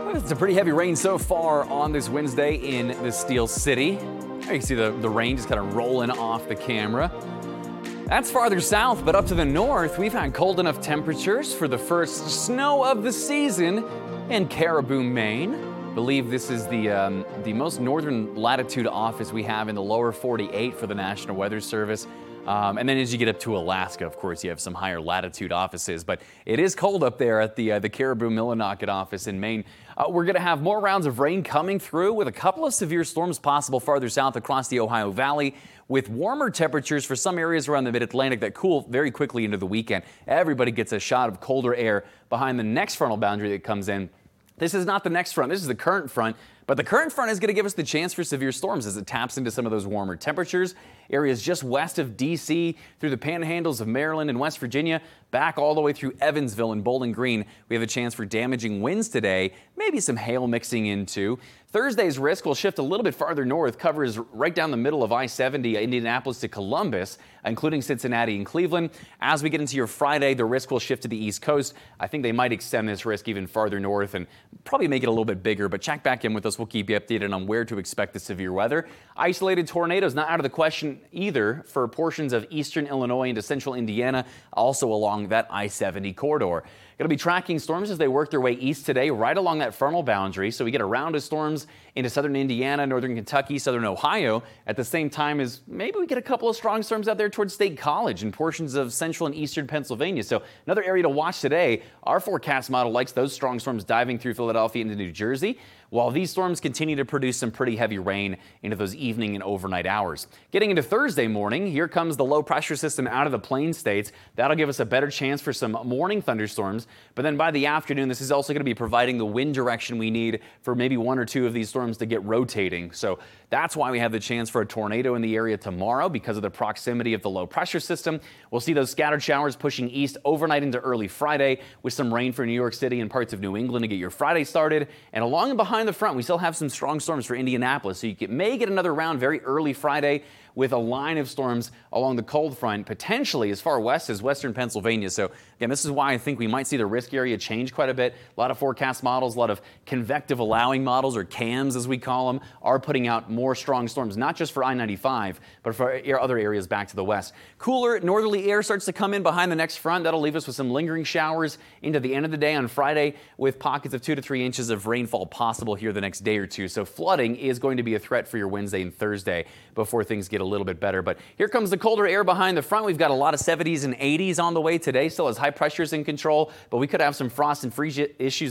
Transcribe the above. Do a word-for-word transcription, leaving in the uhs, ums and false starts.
Well, it's a pretty heavy rain so far on this Wednesday in the Steel City. You can see the, the rain just kind of rolling off the camera. That's farther south, but up to the north, we've had cold enough temperatures for the first snow of the season in Caribou, Maine. I believe this is the, um, the most northern latitude office we have in the lower forty-eight for the National Weather Service. Um, and then as you get up to Alaska, of course, you have some higher latitude offices, but it is cold up there at the, uh, the Caribou Millinocket office in Maine. Uh, we're going to have more rounds of rain coming through with a couple of severe storms possible farther south across the Ohio Valley, with warmer temperatures for some areas around the mid-Atlantic that cool very quickly into the weekend. Everybody gets a shot of colder air behind the next frontal boundary that comes in. This is not the next front, this is the current front, but the current front is going to give us the chance for severe storms as it taps into some of those warmer temperatures. Areas just west of D C, through the panhandles of Maryland and West Virginia, back all the way through Evansville and Bowling Green. We have a chance for damaging winds today, maybe some hail mixing in too. Thursday's risk will shift a little bit farther north, covers right down the middle of I seventy, Indianapolis to Columbus, including Cincinnati and Cleveland. As we get into your Friday, the risk will shift to the East Coast. I think they might extend this risk even farther north and probably make it a little bit bigger, but check back in with us. We'll keep you updated on where to expect the severe weather. Isolated tornadoes not out of the question either for portions of eastern Illinois into central Indiana, also along that I seventy corridor. Going to be tracking storms as they work their way east today, right along that frontal boundary. So we get a round of storms into southern Indiana, northern Kentucky, southern Ohio, at the same time as maybe we get a couple of strong storms out there towards State College and portions of central and eastern Pennsylvania. So another area to watch today. Our forecast model likes those strong storms diving through Philadelphia into New Jersey, while these storms continue to produce some pretty heavy rain into those evening and overnight hours. Getting into Thursday morning, here comes the low pressure system out of the plain states. That'll give us a better chance for some morning thunderstorms. But then by the afternoon, this is also going to be providing the wind direction we need for maybe one or two of these storms to get rotating. So that's why we have the chance for a tornado in the area tomorrow because of the proximity of the low pressure system. We'll see those scattered showers pushing east overnight into early Friday with some rain for New York City and parts of New England to get your Friday started. And along and behind the front, we still have some strong storms for Indianapolis. So you get, may get another round very early Friday with a line of storms along the cold front, potentially as far west as western Pennsylvania. So again, this is why I think we might see the risk area change quite a bit. A lot of forecast models, a lot of convective allowing models, or CAMs as we call them, are putting out more strong storms, not just for I ninety-five, but for other areas back to the west. Cooler northerly air starts to come in behind the next front. That'll leave us with some lingering showers into the end of the day on Friday, with pockets of two to three inches of rainfall possible here the next day or two. So flooding is going to be a threat for your Wednesday and Thursday before things get a little bit better. But here comes the colder air behind the front. We've got a lot of seventies and eighties on the way today, still as high pressures in control, but we could have some frost and freeze issues